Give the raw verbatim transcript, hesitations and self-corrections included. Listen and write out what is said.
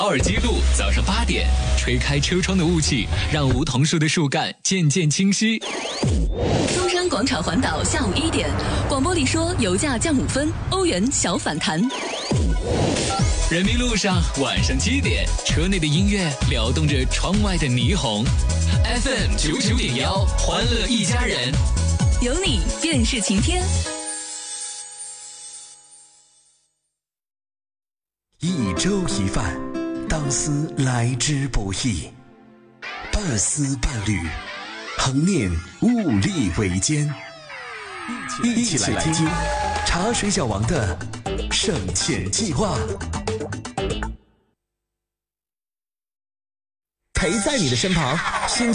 奥尔基路早上八点，吹开车窗的雾气，让梧桐树的树干渐渐清晰。 中山广场环岛下午一点，广播里说油价降五分，欧元小反弹。 人民路上晚上七点，车内的音乐撩动着窗外的霓虹。F M 九九点幺，欢乐一家人， 有你便是晴天。 一粥一饭，当思来之不易；半丝半缕，恒念物力维艰。一起来听茶水小王的省钱计划，陪在你的身旁。